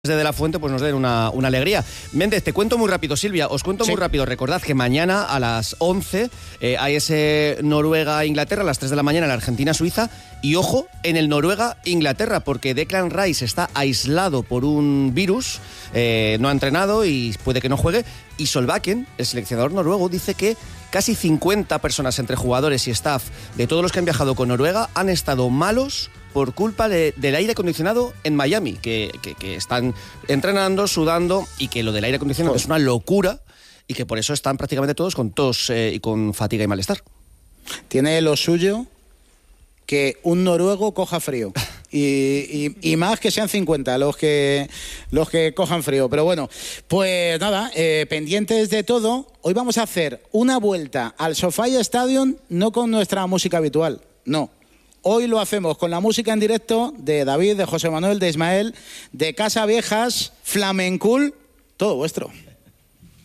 de la Fuente pues nos den una alegría. Méndez, te cuento muy rápido, Silvia, os cuento muy rápido. Recordad que mañana a las 11 hay ese Noruega-Inglaterra, a las 3 de la mañana en Argentina-Suiza. Y ojo, en el Noruega-Inglaterra, porque Declan Rice está aislado por un virus, no ha entrenado y puede que no juegue. Y Solbakken, el seleccionador noruego, dice que casi 50 personas entre jugadores y staff de todos los que han viajado con Noruega han estado malos por culpa del aire acondicionado en Miami, que están entrenando, sudando, y que lo del aire acondicionado es una locura y que por eso están prácticamente todos con tos y con fatiga y malestar. Tiene lo suyo que un noruego coja frío y más que sean 50 los que cojan frío. Pero bueno, pues nada, pendientes de todo. Hoy vamos a hacer una vuelta al SoFi Stadium, no con nuestra música habitual, no. Hoy lo hacemos con la música en directo de David, de José Manuel, de Ismael, de Casa Viejas, Flamencool, todo vuestro.